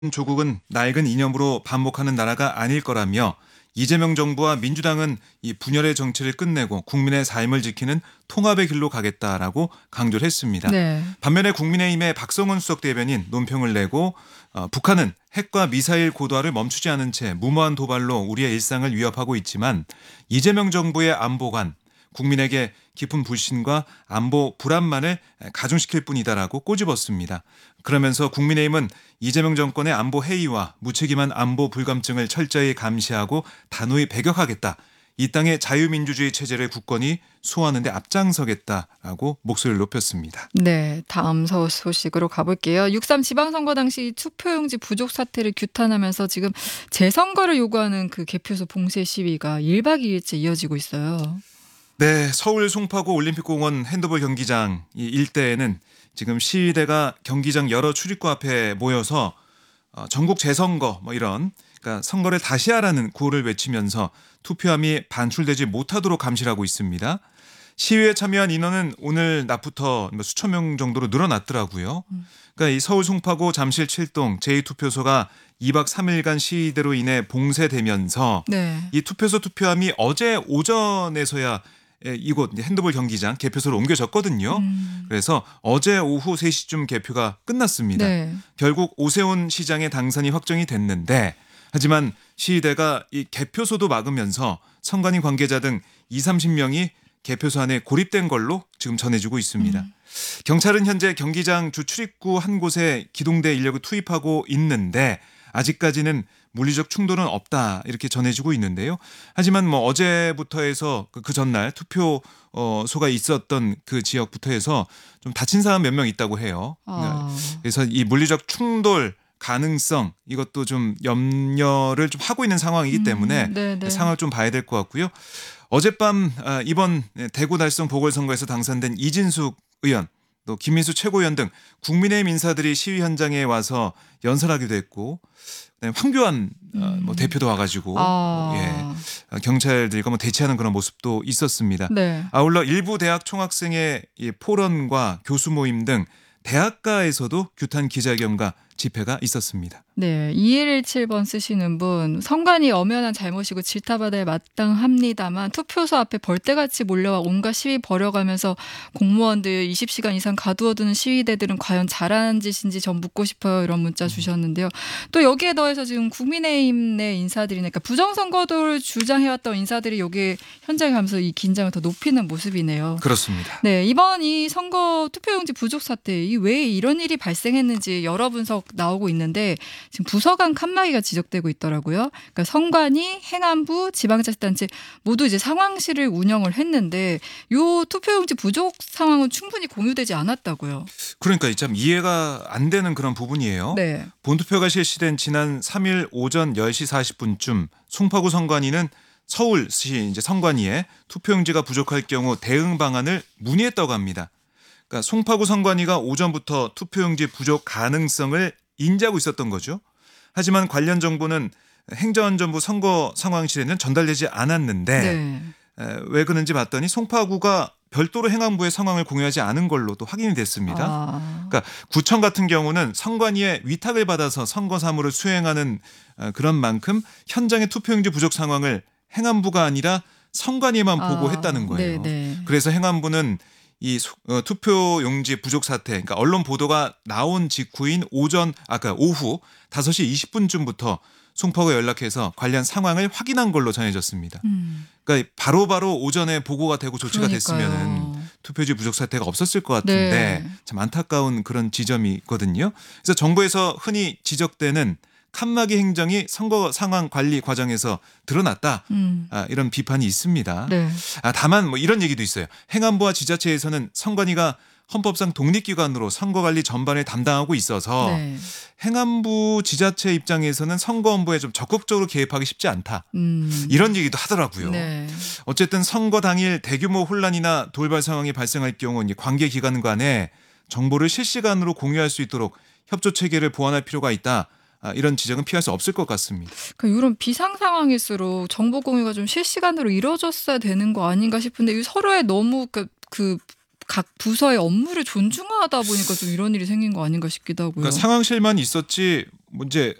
조국은 낡은 이념으로 반복하는 나라가 아닐 거라며 이재명 정부와 민주당은 이 분열의 정치를 끝내고 국민의 삶을 지키는 통합의 길로 가겠다라고 강조를 했습니다. 네. 반면에 국민의힘의 박성원 수석 대변인 논평을 내고 북한은 핵과 미사일 고도화를 멈추지 않은 채 무모한 도발로 우리의 일상을 위협하고 있지만 이재명 정부의 안보관 국민에게 깊은 불신과 안보 불안만을 가중시킬 뿐이다라고 꼬집었습니다. 그러면서 국민의힘은 이재명 정권의 안보 해이와 무책임한 안보 불감증을 철저히 감시하고 단호히 배격하겠다. 이 땅의 자유민주주의 체제를 굳건히 수호하는 데 앞장서겠다라고 목소리를 높였습니다. 네, 다음 소식으로 가볼게요. 6.3 지방선거 당시 투표용지 부족 사태를 규탄하면서 지금 재선거를 요구하는 그 개표소 봉쇄 시위가 1박 2일째 이어지고 있어요. 네, 서울 송파구 올림픽공원 핸드볼 경기장 이 일대에는 지금 시위대가 경기장 여러 출입구 앞에 모여서 전국 재선거 이런 그러니까 선거를 다시 하라는 구호를 외치면서 투표함이 반출되지 못하도록 감시를 하고 있습니다. 시위에 참여한 인원은 오늘 낮부터 수천 명 정도로 늘어났더라고요. 그러니까 이 서울 송파구 잠실 7동 제2투표소가 2박 3일간 시위대로 인해 봉쇄되면서 네. 이 투표소 투표함이 어제 오전에서야 이곳 핸드볼 경기장 개표소로 옮겨졌거든요. 그래서 어제 오후 3시쯤 개표가 끝났습니다. 네. 결국 오세훈 시장의 당선이 확정이 됐는데 하지만 시위대가 이 개표소도 막으면서 선관위 관계자 등 20-30명이 개표소 안에 고립된 걸로 지금 전해지고 있습니다. 경찰은 현재 경기장 주 출입구 한 곳에 기동대 인력을 투입하고 있는데 아직까지는 물리적 충돌은 없다 이렇게 전해지고 있는데요. 하지만 어제부터 해서 그 전날 투표소가 있었던 그 지역부터 해서 좀 다친 사람 몇 명 있다고 해요. 그래서 이 물리적 충돌 가능성 이것도 좀 염려를 좀 하고 있는 상황이기 때문에 상황을 좀 봐야 될 것 같고요. 어젯밤 이번 대구 달성 보궐선거에서 당선된 이진숙 의원 또 김민수 최고위원 등 국민의힘 인사들이 시위 현장에 와서 연설하기도 했고 황교안 대표도 와가지고 경찰들과 대치하는 그런 모습도 있었습니다. 네. 아울러 일부 대학 총학생의 포런과 교수 모임 등 대학가에서도 규탄 기자회견과 집회가 있었습니다. 네, 2117번 쓰시는 분 선관위 엄연한 잘못이고 질타받아야 마땅합니다만 투표소 앞에 벌떼같이 몰려와 온갖 시위 벌여가면서 공무원들 20시간 이상 가두어두는 시위대들은 과연 잘하는 짓인지 전 묻고 싶어요. 이런 문자 주셨는데요. 또 여기에 더해서 지금 국민의힘 내 인사들이나 그러니까 부정선거도를 주장해왔던 인사들이 여기 현장에 가면서 이 긴장을 더 높이는 모습이네요. 그렇습니다. 네, 이번 이 선거 투표용지 부족 사태 왜 이런 일이 발생했는지 여러 분석 나오고 있는데 지금 부서 간 칸막이가 지적되고 있더라고요. 그러니까 선관위, 행안부, 지방자치단체 모두 이제 상황실을 운영을 했는데 요 투표용지 부족 상황은 충분히 공유되지 않았다고요. 그러니까 참 이해가 안 되는 그런 부분이에요. 네. 본투표가 실시된 지난 3일 오전 10시 40분쯤 송파구 선관위는 서울시 이제 선관위에 투표용지가 부족할 경우 대응 방안을 문의했다고 합니다. 그러니까 송파구 선관위가 오전부터 투표용지 부족 가능성을 인지하고 있었던 거죠. 하지만 관련 정보는 행정안전부 선거 상황실에는 전달되지 않았는데 왜 그런지 봤더니 송파구가 별도로 행안부에 상황을 공유하지 않은 걸로도 확인이 됐습니다. 그러니까 구청 같은 경우는 선관위에 위탁을 받아서 선거 사무를 수행하는 그런 만큼 현장의 투표용지 부족 상황을 행안부가 아니라 선관위에만 보고했다는 거예요. 그래서 행안부는 이 투표용지 부족 사태, 그러니까 언론 보도가 나온 직후인 오후 5시 20분쯤부터 송파구에 연락해서 관련 상황을 확인한 걸로 전해졌습니다. 그러니까 바로바로 오전에 보고가 되고 조치가 됐으면은 투표지 부족 사태가 없었을 것 같은데 참 안타까운 그런 지점이 있거든요. 그래서 정부에서 흔히 지적되는 칸막이 행정이 선거 상황 관리 과정에서 드러났다. 이런 비판이 있습니다. 다만 이런 얘기도 있어요. 행안부와 지자체에서는 선관위가 헌법상 독립기관으로 선거관리 전반을 담당하고 있어서 행안부 지자체 입장에서는 선거본부에 좀 적극적으로 개입하기 쉽지 않다. 이런 얘기도 하더라고요. 어쨌든 선거 당일 대규모 혼란이나 돌발 상황이 발생할 경우 관계기관 간에 정보를 실시간으로 공유할 수 있도록 협조 체계를 보완할 필요가 있다. 이런 지적은 피할 수 없을 것 같습니다. 그러니까 이런 비상 상황일수록 정보 공유가 좀 실시간으로 이루어졌어야 되는 거 아닌가 싶은데 서로의 너무 그 각 부서의 업무를 존중하다 보니까 좀 이런 일이 생긴 거 아닌가 싶기도 하고요. 그러니까 상황실만 있었지 뭐 이제